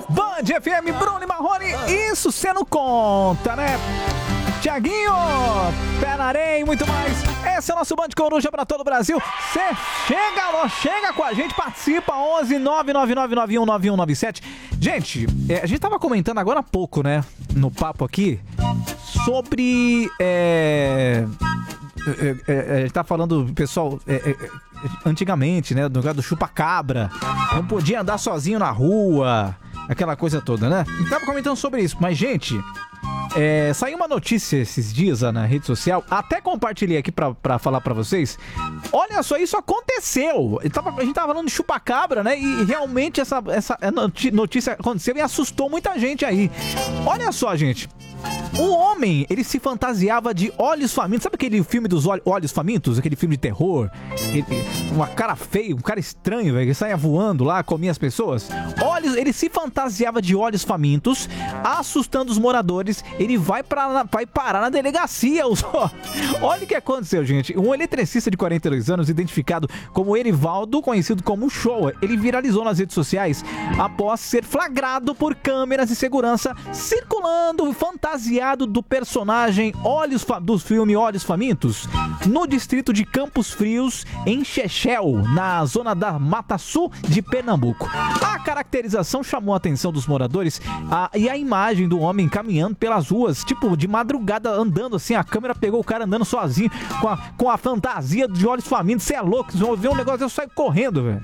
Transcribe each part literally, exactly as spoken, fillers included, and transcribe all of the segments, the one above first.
Band F M, Bruno e Marrone, isso cê não conta, né? Tiaguinho, Pé na Areia e muito mais. Esse é o nosso Band Coruja pra todo o Brasil. Você chega, chega com a gente, participa, onze nove nove nove nove um nove um nove sete. Gente, é, a gente tava comentando agora há pouco, né, no papo aqui, sobre... É, é, é, a gente tá falando, pessoal, é, é, antigamente, né, no lugar do chupa-cabra, não podia andar sozinho na rua, aquela coisa toda, né? A gente tava comentando sobre isso, mas, gente... É, saiu uma notícia esses dias na rede social, até compartilhei aqui pra, pra falar pra vocês. Olha só, isso aconteceu. Tava, a gente tava falando de chupacabra, né? E realmente essa, essa notícia aconteceu e assustou muita gente aí. Olha só, gente. Um homem, ele se fantasiava de olhos famintos. Sabe aquele filme dos olhos famintos? Aquele filme de terror? Ele, uma cara feia, um cara estranho, velho, que saia voando lá, comia as pessoas. Olhos, ele se fantasiava de olhos famintos, assustando os moradores. Ele vai, pra, vai parar na delegacia. Olha o que aconteceu, gente. Um eletricista de quarenta e dois anos, identificado como Erivaldo, conhecido como Show, ele viralizou nas redes sociais após ser flagrado por câmeras de segurança circulando fantasiado do personagem Olhos do filme Olhos Famintos no distrito de Campos Frios, em Chechel, na zona da Mata Sul de Pernambuco. A caracterização chamou a atenção dos moradores a, e a imagem do homem caminhando pelas ruas, tipo, de madrugada, andando assim, a câmera pegou o cara andando sozinho, com a, com a fantasia de olhos famintos. Você é louco, vocês vão ver um negócio, eu saio correndo, velho.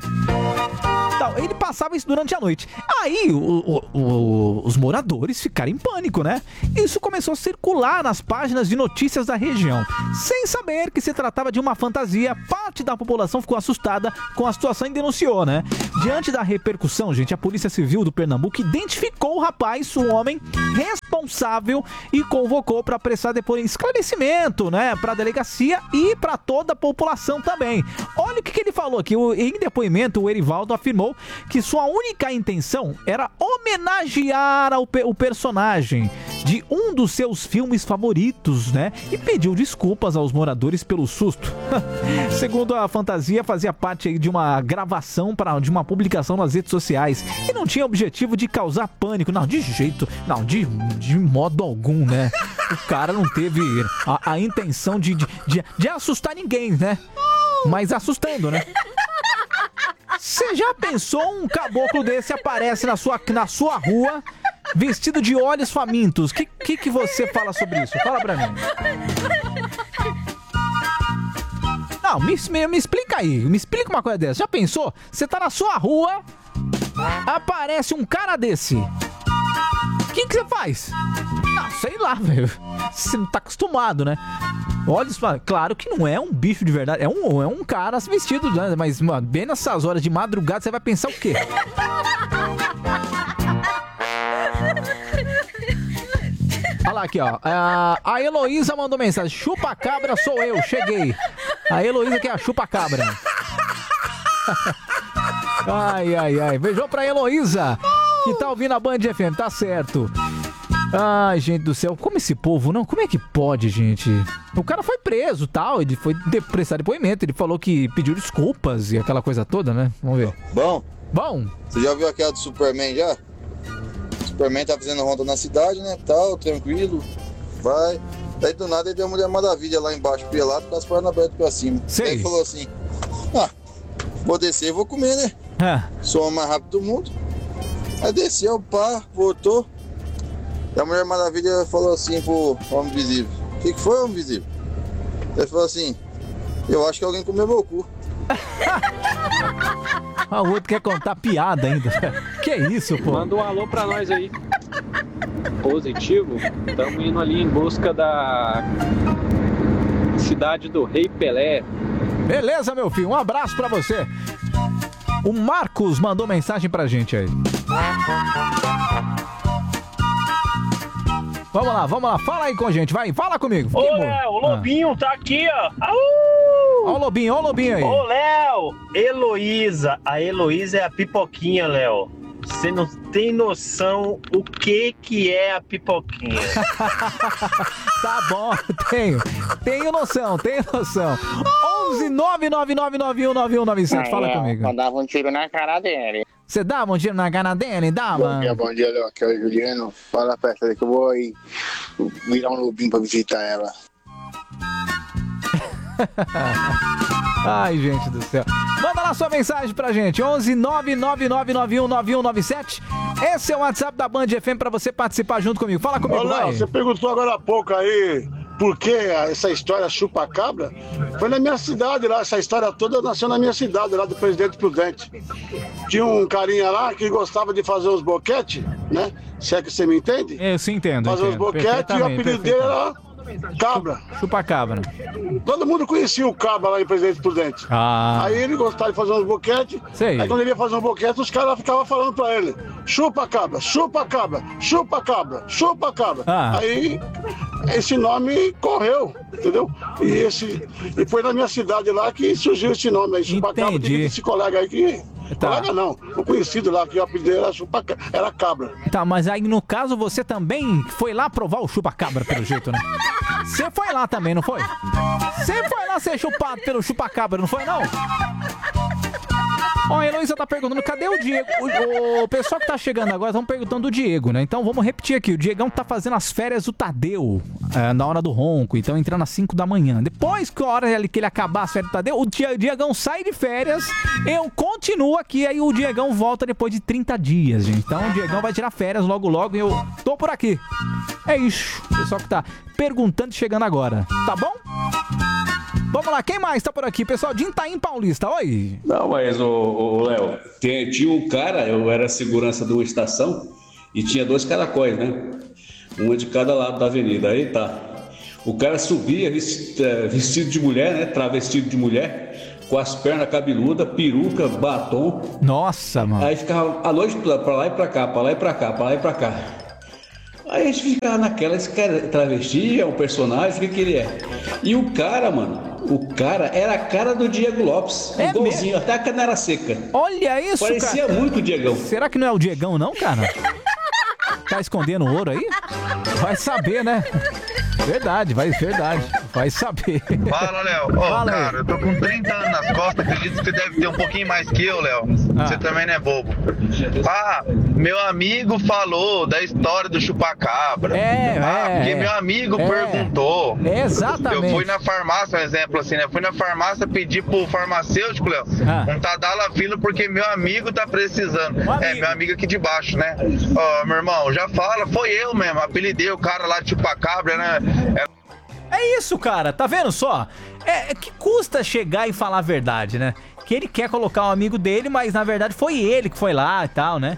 Então, ele passava isso durante a noite. Aí, o, o, o, os moradores ficaram em pânico, né? Isso começou a circular nas páginas de notícias da região. Sem saber que se tratava de uma fantasia, parte da população ficou assustada com a situação e denunciou, né? Diante da repercussão, gente, a Polícia Civil do Pernambuco identificou o rapaz, o homem responsável, e convocou para prestar depois esclarecimento, né? Para a delegacia e para toda a população também. Olha o que, que ele falou aqui. Em depoimento, o Erivaldo afirmou que sua única intenção era homenagear ao pe- o personagem de um dos seus filmes favoritos, né? E pediu desculpas aos moradores pelo susto. Segundo a fantasia, fazia parte aí de uma gravação para de uma publicação nas redes sociais e não tinha objetivo de causar pânico, não, de jeito, não, de, de modo algum, né? O cara não teve a, a intenção de, de, de, de assustar ninguém, né? Mas assustando, né? Você já pensou um caboclo desse aparece na sua, na sua rua vestido de olhos famintos? O que, que, que você fala sobre isso? Fala pra mim. Não, me, me, me explica aí. Me explica uma coisa dessa. Já pensou? Você tá na sua rua, aparece um cara desse. O que que você faz? Não, sei lá, velho. Você não tá acostumado, né? Olha, claro que não é um bicho de verdade. É um, é um cara vestido, né? Mas, mano, bem nessas horas de madrugada, você vai pensar o quê? Olha lá aqui, ó. A, a Heloísa mandou mensagem. Chupa-cabra sou eu, cheguei. A Heloísa que é a chupa-cabra. Ai, ai, ai. Beijão pra Heloísa, que tá ouvindo a Band F M, tá certo. Ai, gente do céu, como esse povo, não? Como é que pode, gente? O cara foi preso, tal, ele foi de- prestar depoimento, ele falou que pediu desculpas e aquela coisa toda, né? Vamos ver. Bom, Bom, você já viu aquela do Superman já? O Superman tá fazendo ronda na cidade, né? Tal, tranquilo, vai. Daí do nada ele deu uma Mulher Maravilha lá embaixo, pelado, com as pernas abertas pra cima. Sei. Daí ele falou assim: ah, vou descer e vou comer, né? é, Sou o mais rápido do mundo. Aí desceu, pá, voltou. E a Mulher Maravilha falou assim pro Homem Invisível: o que, que foi, Homem Invisível? Ele falou assim: eu acho que alguém comeu meu cu. ah, o outro quer contar piada ainda. Que é isso, pô? Manda um alô pra nós aí. Positivo. Estamos indo ali em busca da cidade do Rei Pelé. Beleza, meu filho, um abraço pra você. O Marcos mandou mensagem pra gente aí. Vamos lá, vamos lá, fala aí com a gente, vai, fala comigo. Ô, Que mo- Léo, o Lobinho tá aqui, ó. Au! Ó o Lobinho, ó o Lobinho aí. Ô, Léo, Heloísa. A Heloísa é a pipoquinha, Léo. Você não tem noção o que que é a pipoquinha. Tá bom, tenho. Tenho noção, tenho noção. onze nove nove nove nove um nove um nove sete. Fala comigo. Eu dava um tiro na cara dele. Você dava um tiro na cara dele? Dava? Bom dia, bom dia, Léo. Aqui é o Juliano. Fala pra ela que eu vou aí virar um lobinho pra visitar ela. Ai, gente do céu. Manda lá sua mensagem pra gente. onze nove nove nove nove um nove um nove sete. Esse é o WhatsApp da Band F M pra você participar junto comigo. Fala comigo, Ô, Léo, você perguntou agora há pouco aí por que essa história chupa-cabra. Foi na minha cidade lá, essa história toda nasceu na minha cidade, lá do Presidente Prudente. Tinha um carinha lá que gostava de fazer uns boquete, né? Se é que você me entende? Eu sim entendo. Fazer uns boquete e o apelido dele era Cabra. Chupa-cabra. Todo mundo conhecia o Cabra lá em Presidente Prudente. Ah. Aí ele gostava de fazer uns boquete. Sei. Aí quando ele ia fazer um boquete, os caras ficavam falando pra ele: chupa-cabra, chupa-cabra, chupa-cabra, chupa-cabra. Ah. Aí esse nome correu, entendeu? E, esse, e foi na minha cidade lá que surgiu esse nome aí, chupa-cabra. Entendi. Esse colega aí que... Tá. Colega não, o conhecido lá, que o apelido dele era, chupa, era Cabra. Tá, mas aí no caso você também foi lá provar o chupa-cabra, pelo jeito, né? Você foi lá também, não foi? Você foi lá ser chupado pelo chupa-cabra, não foi não? Ó, a Heloísa tá perguntando, cadê o Diego? O, o pessoal que tá chegando agora estão perguntando do Diego, né? Então vamos repetir aqui, o Diegão tá fazendo as férias do Tadeu, é, na hora do ronco, então entrando às cinco da manhã. Depois que a hora que ele acabar as férias do Tadeu, o Diegão sai de férias, eu continuo aqui, aí o Diegão volta depois de trinta dias, gente. Então o Diegão vai tirar férias logo logo e eu tô por aqui. É isso, o pessoal que tá perguntando e chegando agora, tá bom? Vamos lá, quem mais tá por aqui? Pessoal de Itaim Paulista, oi! Não, mas, ô Léo, tinha um cara, eu era segurança de uma estação, e tinha dois caracóis, né? Um de cada lado da avenida, aí tá. O cara subia vestido de mulher, né? Travestido de mulher, com as pernas cabeludas, peruca, batom. Nossa, mano. Aí ficava a noite toda, pra lá e pra cá, pra lá e pra cá, pra lá e pra cá. Aí a gente ficava naquela, esse cara é travesti, é um personagem, o que que ele é? E o cara, mano... O cara era a cara do Diego Lopes, é igualzinho, mesmo? até a canela seca. Olha isso, Parecia cara. muito o Diegão. Será que não é o Diegão, não, cara? Tá escondendo ouro aí? Vai saber, né? Verdade, vai, verdade. Vai saber. Fala, Léo. Ô, Fala, cara, aí. eu tô com trinta anos nas costas, acredito que você deve ter um pouquinho mais que eu, Léo. Ah. Você também não é bobo. Ah, meu amigo falou da história do chupacabra. É, ah, é, porque é. meu amigo É. perguntou. É, exatamente. Eu fui na farmácia, um exemplo assim, né? Fui na farmácia pedir pro farmacêutico, Léo, Ah. um Tadalafilo porque meu amigo tá precisando. Um É, amigo. meu amigo aqui de baixo, né? Ó, meu irmão, já fala, foi eu mesmo, apelidei o cara lá de chupacabra, né? É... É isso, cara, tá vendo só? É, é que custa chegar e falar a verdade, né? Que ele quer colocar um amigo dele, mas na verdade foi ele que foi lá e tal, né?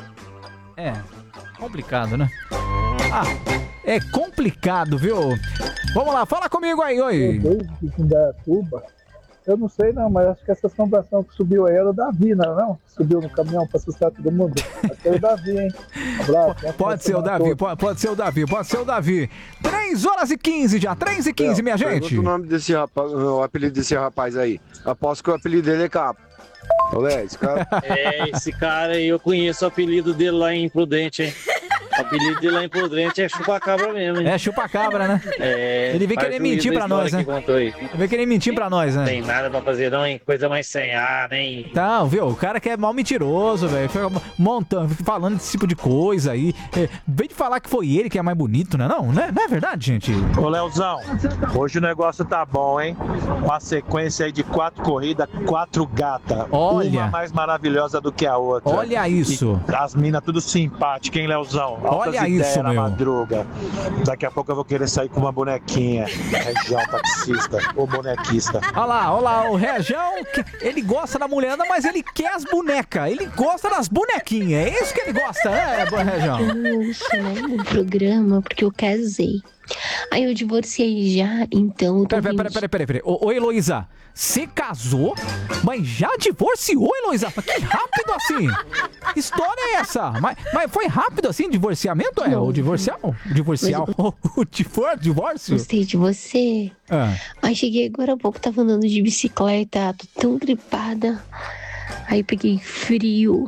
É, complicado, né? Ah, é complicado, viu? Vamos lá, fala comigo aí, oi. Desde Indaiatuba, eu não sei não, mas acho que essa assombração que subiu aí era o Davi, não é não? Subiu no caminhão pra assustar todo mundo. Acho que era o Davi, hein? Abraço. Pode ser o Davi, pode, pode ser o Davi, pode ser o Davi. três horas e quinze já, três e quinze, minha gente. Pergunta o nome desse rapaz, o apelido desse rapaz aí. Aposto que o apelido dele é Capa. Olha, esse cara... É, esse cara aí, eu conheço o apelido dele lá em Prudente, hein? O apelido dele lá em Prudente é chupacabra mesmo, hein? É chupacabra, né? É, Ele vem faz querer juízo mentir da pra nós, né? história que contou aí. Ele vem querer mentir pra nós, né? Tem nada pra fazer não, hein? Coisa mais sem ar, hein? Não, viu? O cara que é mal mentiroso, velho. Fica montando, fica falando desse tipo de coisa aí. É, vem de falar que foi ele que é mais bonito, né? Não, não é, não é verdade, gente? Ô, Leozão, hoje o negócio tá bom, hein? Uma sequência aí de quatro corridas, quatro gatas. Olha. Uma mais maravilhosa do que a outra. Olha isso. E as minas tudo simpáticas, hein, Leozão? Altas Olha ideias isso, na meu. madruga. Daqui a pouco eu vou querer sair com uma bonequinha. Região taxista ou bonequista. Olha lá, olha lá, o Região, ele gosta da mulherada, mas ele quer as bonecas. Ele gosta das bonequinhas. É isso que ele gosta, né, Região? Eu não ouço, né, o programa porque eu casei. Aí eu divorciei já, então eu tô Peraí, peraí, peraí, peraí, peraí. Ô, ô, Heloísa, você casou, mas já divorciou, Heloísa? Mas que rápido assim? Que história é essa? Mas, mas foi rápido assim, divorciamento? É, o divorcial? O divorcial? O, o divor, divórcio? Gostei de você. Ah. Aí cheguei agora há pouco, tava andando de bicicleta, tô tão gripada. Aí peguei frio,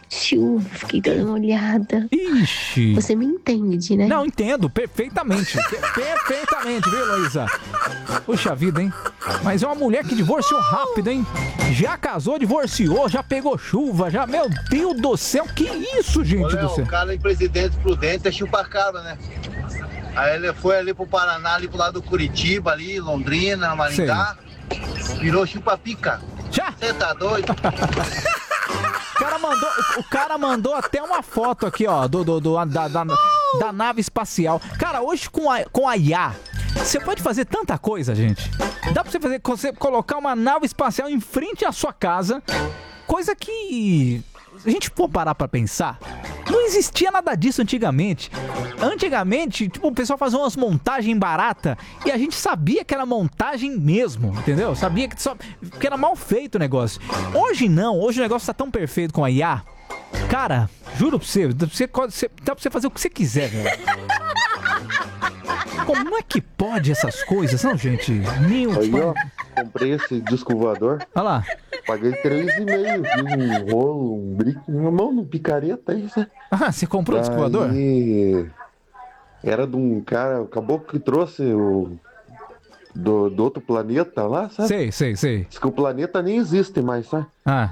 chuva, fiquei toda molhada. Ixi. Você me entende, né? Não, entendo, perfeitamente. Per- perfeitamente, viu, Heloísa? Puxa vida, hein? Mas é uma mulher que divorciou rápido, hein? Já casou, divorciou, já pegou chuva, já... Meu Deus do céu, que isso, gente Ô, Léo, do céu? o cara em Presidente Prudente é chupacabra, né? Aí ele foi ali pro Paraná, ali pro lado do Curitiba, ali, Londrina, Maringá. Virou chupa-pica. Já? Você tá doido? O cara mandou, o cara mandou até uma foto aqui, ó, do, do, do- da, da, da nave espacial. Cara, hoje com a, com a I A, você pode fazer tanta coisa, gente. Dá pra você fazer, você colocar uma nave espacial em frente à sua casa, coisa que, se a gente for parar pra pensar, não existia nada disso antigamente. Antigamente, tipo, o pessoal fazia umas montagens baratas e a gente sabia que era montagem mesmo, entendeu? Sabia que, só, que era mal feito o negócio. Hoje não, hoje o negócio tá tão perfeito com a I A. Cara, juro pra você, dá pra você, dá pra você fazer o que você quiser, velho. Como é que pode essas coisas, não, gente? Meu Aí, pai. ó, comprei esse disco voador. Olha lá. Paguei três e meio. Fiz um rolo, um brick na mão, no picareta, isso, né? Ah, você comprou o disco voador? Era de um cara, acabou que trouxe o. Do, do outro planeta lá, sabe? Sei, sei, sei. Diz que o planeta nem existe mais, sabe? Ah.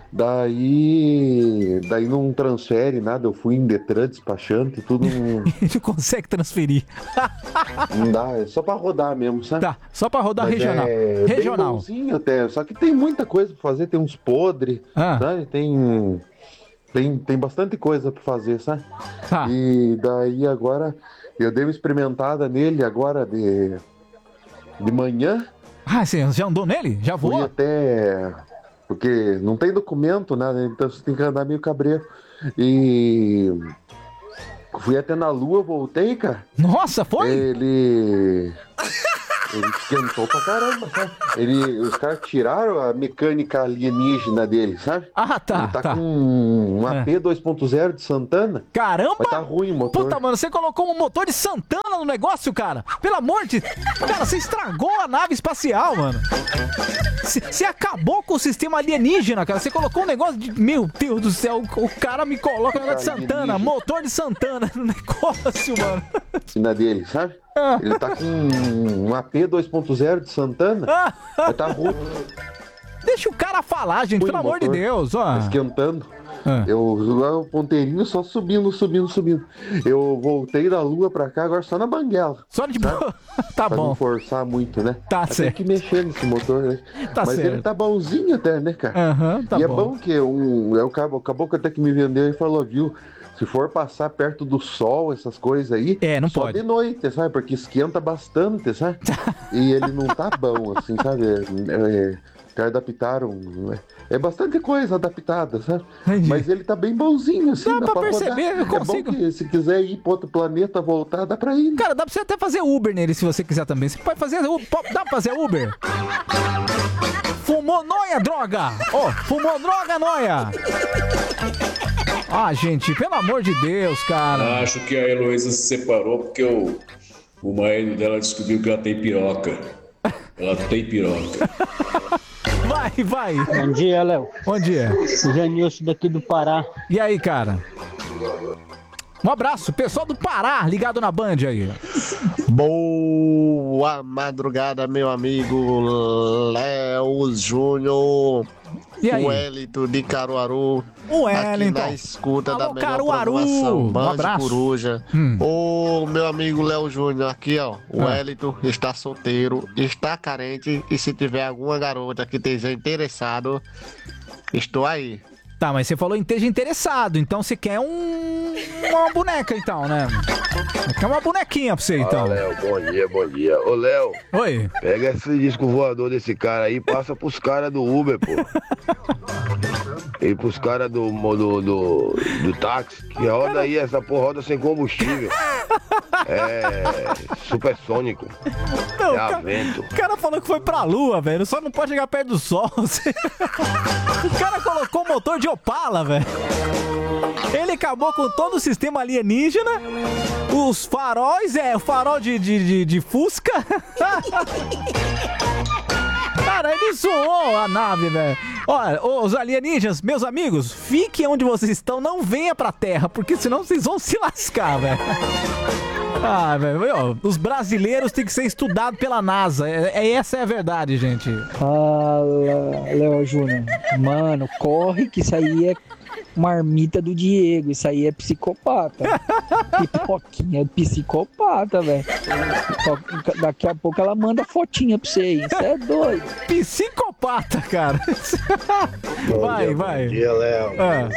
Daí. Daí não transfere nada. Eu fui em Detran, despachante, tudo. Não, Não consegue transferir. não dá, é só pra rodar mesmo, sabe? Tá, só pra rodar Mas regional. É Regional. Bem bonzinho até, só que tem muita coisa pra fazer, tem uns podres, Ah. sabe? Tem, tem, tem bastante coisa pra fazer, sabe? Tá. E daí agora, eu dei uma experimentada nele agora de, de manhã. Ah, você já andou nele? Já Fui voou? até... Porque não tem documento, nada, então você tem que andar meio cabreiro. E... Fui até na Lua, voltei, cara. Nossa, foi? Ele... Ele esquentou pra caramba, sabe? Ele, os caras tiraram a mecânica alienígena dele, sabe? Ah, tá, Ele tá, tá. com um A P dois ponto zero de Santana. Caramba! Mas tá ruim o motor. Puta, mano, você colocou um motor de Santana no negócio, cara? Pelo amor de... Cara, você estragou a nave espacial, mano. Você você acabou com o sistema alienígena, cara. Você colocou um negócio de... Meu Deus do céu, o cara me coloca um negócio de Santana, motor de Santana no negócio, mano. Na dele, sabe? Ele tá com um A P dois ponto zero de Santana. Mas tá ruim. Deixa o cara falar, gente, Ruim pelo o amor de motor. Deus, ó. Tá esquentando. Ah. Eu lá o ponteirinho só subindo, subindo, subindo. Eu voltei da Lua pra cá, agora só na banguela. Só de boa. Tá pra bom. não forçar muito, né? Tá Tem certo. que mexer nesse motor, né? Tá Mas certo. ele tá bonzinho até, né, cara? Aham, tá e é bom. bom que um, é o cabo, acabou que até que me vendeu e falou, viu? Se for passar perto do sol, essas coisas aí, é, não só pode. de noite, sabe? Porque esquenta bastante, sabe? E ele não tá bom, assim, sabe? É, é, que adaptaram. né? É bastante coisa adaptada, sabe? Mas ele tá bem bonzinho, assim. Dá Dá, pra pra perceber, rodar. eu consigo. É bom que se quiser ir pra outro planeta, voltar, dá pra ir. Cara, dá pra você até fazer Uber nele se você quiser também. Você pode fazer Uber. Dá pra fazer Uber? Fumou noia, droga! Ó, oh, fumou droga, noia! Ah, gente, pelo amor de Deus, cara. Acho que a Heloísa se separou porque o, o marido dela descobriu que ela tem piroca. Ela tem piroca. Vai, vai. Bom dia, Léo. Bom dia. Janilson daqui do Pará. E aí, cara? Um abraço, pessoal do Pará, ligado na Band aí. Boa madrugada, meu amigo Léo Júnior. E aí? O Wellington de Caruaru. O Wellington. Aqui na escuta Alô, da melhor Caruaru. programação, Um Band abraço. Coruja. Hum. Ô, meu amigo Léo Júnior, aqui ó, o Ah. Wellington está solteiro, está carente e se tiver alguma garota que esteja interessado, estou aí. Tá, mas você falou em esteja interessado, então você quer um... uma boneca, então, né? Você quer uma bonequinha pra você, então. Fala, Léo, bom dia, bom dia. Ô, Léo. Oi. Pega esse disco voador desse cara aí e passa pros caras do Uber, pô. E pros caras do, do, do, do táxi. Que roda aí, essa porra roda sem combustível. É supersônico. Não, é o ca- a vento. O cara falou que foi pra lua, velho. Só não pode chegar perto do sol. O cara colocou o motor de Opala, velho. Ele acabou com todo o sistema alienígena. Os faróis, é, o farol de, de, de, de Fusca. Cara, ele zoou a nave, velho. Olha, os alienígenas, meus amigos, fiquem onde vocês estão, não venha pra Terra, porque senão vocês vão se lascar, velho. Ah, velho, os brasileiros têm que ser estudados pela NASA. É, é, essa é a verdade, gente. Fala, Léo Júnior. Mano, corre que isso aí é marmita do Diego. Isso aí é psicopata. Pipoquinha é psicopata, velho. Daqui a pouco ela manda fotinha pra você aí. Isso é doido. Psicopata, cara. Vai, Bom vai. Bom dia, Léo. Ah.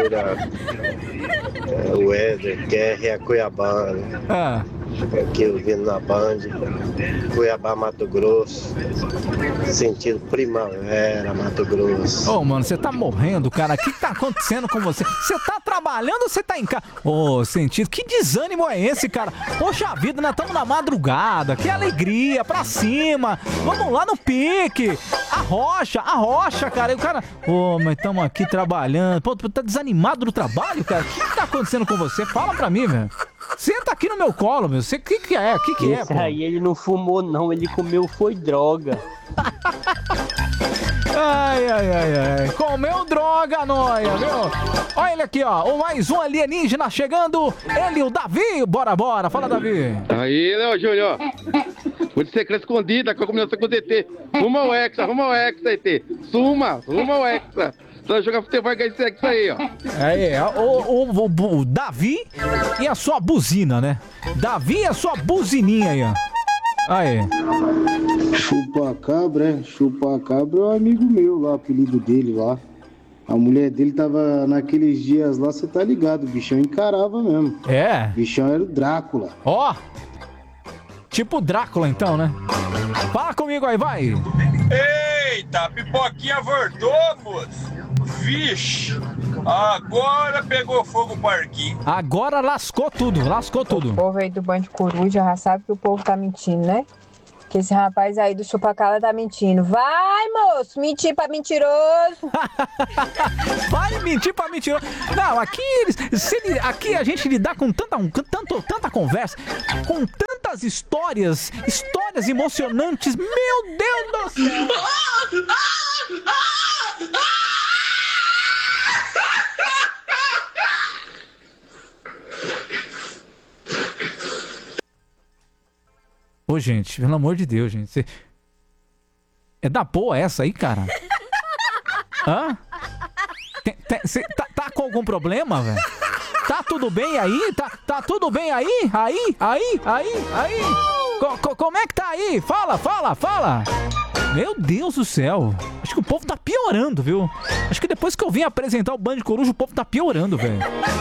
É, o Éder, Guerra é Cuiabá. Né? Ah. Aqui eu vindo na Band. Cuiabá, Mato Grosso. Sentido primavera, Mato Grosso. Ô, mano, você tá morrendo, cara. O que tá acontecendo com você? Você tá trabalhando ou você tá em casa? Ô, sentido, que desânimo é esse, cara? Poxa vida, nós estamos na madrugada. Que alegria, pra cima. Vamos lá no pique. A rocha, a rocha, cara. E o cara... Ô, mas estamos aqui trabalhando. Pô, tu tá desanimado do trabalho, cara? O que tá acontecendo com você? Fala pra mim, velho. Senta aqui no meu colo, meu. Você, que que é? Que que é, Esse pô? aí ele não fumou, não. Ele comeu foi droga. Ai, ai, ai, ai. Comeu droga, nóia, viu? Olha ele aqui, ó. O mais um alienígena chegando. Ele, o Davi. Bora, bora. Fala, Davi. Aí, Léo Júnior. Vou de secreto escondida com a combinação com o D T. Rumo ao Hexa, rumo ao Hexa, E T. Suma, rumo ao Hexa. Só jogar futebol e ganhar esse Hexa aí, ó. Aí, o, o, o, o Davi e a sua buzina, né? Davi e a sua buzininha aí, ó. Aí. Chupa-cabra, é? Chupa-cabra é um amigo meu lá, o apelido dele lá. A mulher dele tava naqueles dias lá, você tá ligado, o bichão encarava mesmo. É? O bichão era o Drácula. Ó. Tipo Drácula, então, né? Fala comigo aí, vai. Eita, a pipoquinha voltou, moço. Vixe, agora pegou fogo o parquinho. Agora lascou tudo, lascou tudo. O povo aí do Band Coruja já sabe que o povo tá mentindo, né? Que esse rapaz aí do Chupacabra tá mentindo. Vai, moço, mentir pra mentiroso. Vai mentir pra mentiroso. Não, aqui eles, se ele, aqui a gente lidar com tanta, um, tanto, tanta conversa, com tantas histórias, histórias emocionantes. Meu Deus do céu. Ô, gente, pelo amor de Deus, gente. Cê... É da boa essa aí, cara? Hã? Tem, tem, cê tá, tá com algum problema, velho? Tá tudo bem aí? Tá, tá tudo bem aí? Aí? Aí? Aí? Aí? Co, co, como é que tá aí? Fala, fala, fala! Meu Deus do céu. Acho que o povo tá piorando, viu? Acho que depois que eu vim apresentar o Band Coruja, o povo tá piorando, velho.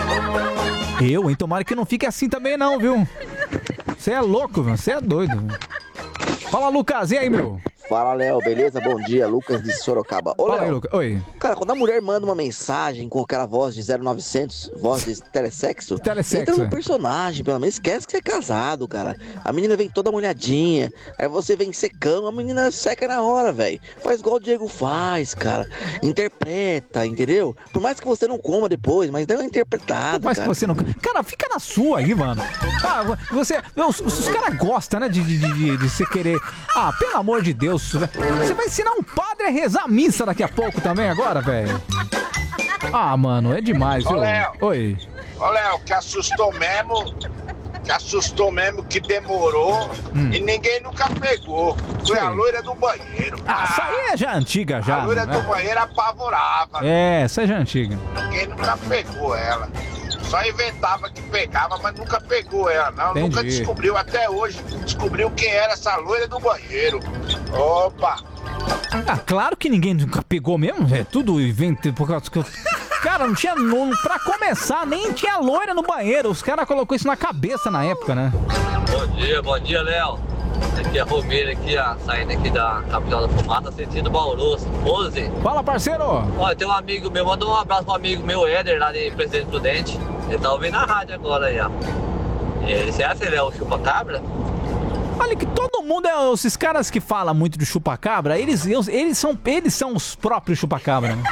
Eu, hein? Tomara que não fique assim também não, viu? Você é louco, velho. Você é doido, velho. Fala, Lucas. E aí, meu? Fala, Léo, beleza? Bom dia, Lucas de Sorocaba. Ô, Fala aí, Léo. Lucas. Oi. Cara, quando a mulher manda uma mensagem com aquela voz de zero novecentos, voz de telesexo, telesexo entra no é. personagem, pelo menos esquece que você é casado, cara. A menina vem toda molhadinha, aí você vem secando, a menina seca na hora, velho. Faz igual o Diego faz, cara. Interpreta, entendeu? Por mais que você não coma depois, mas dá uma interpretada, Por mais cara. que você não... Cara, fica na sua aí, mano. Ah, você... Os, os caras gostam, né, de, de, de, de você querer... Ah, pelo amor de Deus, você vai ensinar um padre a rezar a missa daqui a pouco também agora, velho? Ah, mano, é demais, Ô, viu? Léo. Oi. Ô, Léo, que assustou mesmo, que assustou mesmo que demorou Hum. e ninguém nunca pegou. Foi a loira do banheiro. Ah, essa aí é já antiga, já. A loira né? do banheiro apavorava. É, essa é já antiga. Ninguém nunca pegou ela. Só inventava que pegava, mas nunca pegou ela, não. Entendi. Nunca descobriu até hoje. Descobriu quem era essa loira do banheiro. Opa! Ah, claro que ninguém nunca pegou mesmo, é tudo invento por causa que eu... Cara, não tinha... Não, pra começar, nem tinha loira no banheiro. Os caras colocou isso na cabeça na época, né? Bom dia, bom dia, Léo. Aqui é a Romeira, aqui, ó, saindo aqui da capital da fumaça, sentindo Bauru, onze. Fala, parceiro! Olha, tem um amigo meu, manda um abraço pro amigo meu, Éder, lá de Presidente Prudente. Ele tá ouvindo na rádio agora aí, ó. Ele, você acha que ele é o chupa-cabra? Olha que todo mundo é... Esses caras que falam muito de chupacabra, eles, eles, são, eles são os próprios chupacabra, né?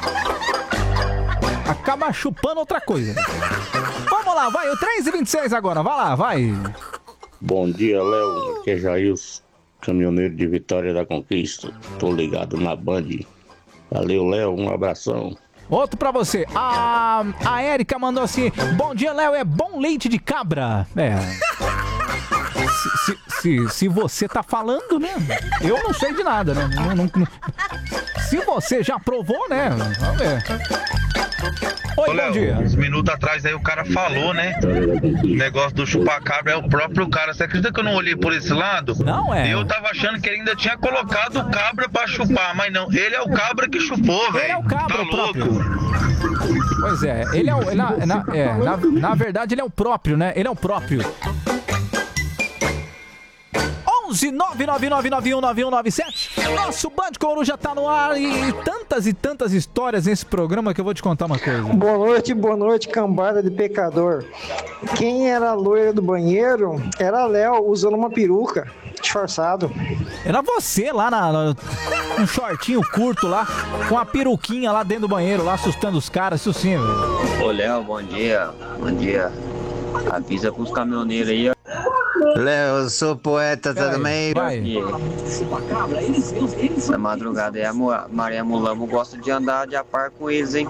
Acaba chupando outra coisa. Vamos lá, vai, o três e vinte e seis agora, vai lá, vai. Bom dia, Léo, aqui é Jailson. caminhoneiro de Vitória da Conquista. Tô ligado na Band. Valeu, Léo, um abração. Outro pra você. A, a Érica mandou assim: bom dia, Léo, é bom leite de cabra. É. Se, se, se, se você tá falando, né? Eu não sei de nada, né? Não, não, não. Se você já provou, né? Vamos ver. Oi, Ô, Léo, bom dia. uns minutos atrás aí o cara falou, né? O negócio do chupacabra é o próprio cara. Você acredita que eu não olhei por esse lado? Não é. E eu tava achando que ele ainda tinha colocado o cabra pra chupar, mas não. Ele é o cabra que chupou, velho. Ele é o cabra tá o próprio. louco. Pois é, ele é o. Na, na, é, na, na verdade, ele é o próprio, né? Ele é o próprio. onze nove nove nove nove um nove um nove sete. Nosso Band Coruja tá no ar e tantas e tantas histórias nesse programa que eu vou te contar uma coisa. Boa noite, boa noite, cambada de pecador. Quem era a loira do banheiro era Léo usando uma peruca, disfarçado. Era você lá na, na, um shortinho curto lá, com a peruquinha lá dentro do banheiro, lá assustando os caras, isso sim, velho. Ô Léo, bom dia, bom dia. Avisa pros caminhoneiros aí, ó. Léo, eu sou poeta também. Na madrugada aí a Mo- Maria Mulamo gosta de andar de a par com eles, hein?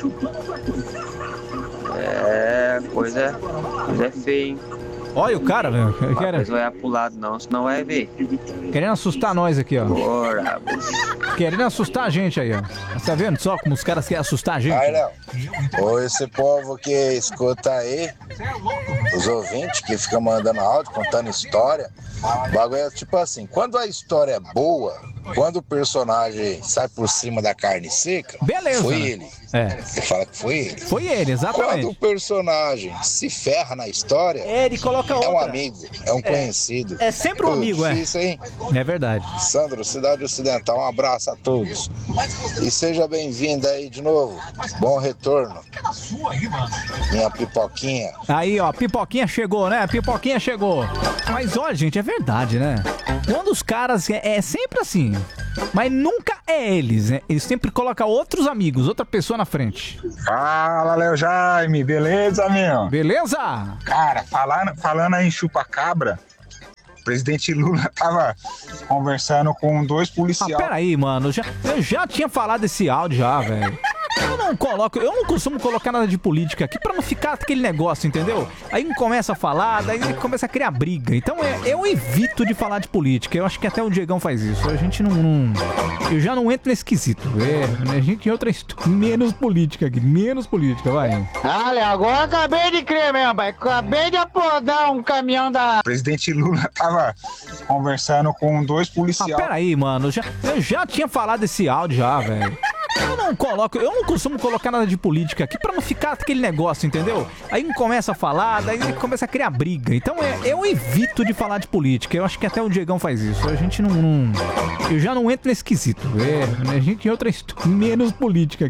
É, coisa, coisa é feia, hein? Olha o cara, velho. Quero... Não vai pro lado não, senão vai ver. Querendo assustar nós aqui, ó. Bora. Querendo assustar a gente aí, ó. Tá vendo só como os caras querem assustar a gente? Aí, Léo. Ô, esse povo que escuta aí, os ouvintes que ficam mandando áudio, contando história, o bagulho é tipo assim, quando a história é boa, quando o personagem sai por cima da carne seca, beleza, foi né? ele. É. Você fala que foi ele. Foi ele, exatamente. Quando o personagem se ferra na história, é, ele coloca outra. É um amigo, é um É. conhecido. É sempre um Pô, amigo, é. difícil, hein? É verdade. Sandro, Cidade Ocidental, um abraço a todos. E seja bem-vindo aí de novo. Bom retorno. Minha pipoquinha. Aí, ó, pipoquinha chegou, né? Pipoquinha chegou. Mas olha, gente, é verdade, né? Quando os caras... É, é sempre assim. Mas nunca é eles, né? Eles sempre colocam outros amigos, outra pessoa na frente. Fala, Léo Jaime, beleza, meu? Beleza? Cara, falando, falando aí em chupa-cabra, o presidente Lula tava conversando com dois policiais. Ah, peraí, mano, eu já, eu já tinha falado desse áudio já, velho. Eu não coloco, eu não costumo colocar nada de política aqui pra não ficar aquele negócio, entendeu? Aí um começa a falar, daí começa a criar briga. Então é, eu evito de falar de política. Eu acho que até o Diegão faz isso. A gente não. não eu já não entro nesse quesito. É, a gente tem outra história. Menos política aqui, menos política, vai. Ah, Léo, agora acabei de crer mesmo, pai. Acabei de aplodar um caminhão da... O presidente Lula tava conversando com dois policiais. Ah, peraí, mano, eu já, eu já tinha falado desse áudio já, velho. Eu não coloco, eu não costumo colocar nada de política aqui pra não ficar aquele negócio, entendeu? Aí um começa a falar, daí começa a criar briga. Então é, eu evito de falar de política. Eu acho que até o Diegão faz isso. A gente não. não eu já não entro nesse quesito. É, a gente tem outra história. Menos política aqui.